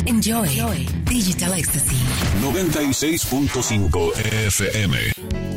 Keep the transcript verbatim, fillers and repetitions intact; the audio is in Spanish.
Enjoy. Digital Ecstasy. noventa y seis punto cinco F M.